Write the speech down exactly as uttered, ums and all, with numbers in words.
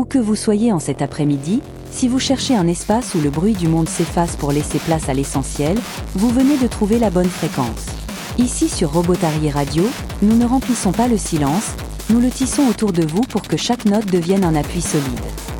que vous soyez en cet après-midi, si vous cherchez un espace où le bruit du monde s'efface pour laisser place à l'essentiel, vous venez de trouver la bonne fréquence. Ici sur Robotarié Radio, nous ne remplissons pas le silence, nous le tissons autour de vous pour que chaque note devienne un appui solide.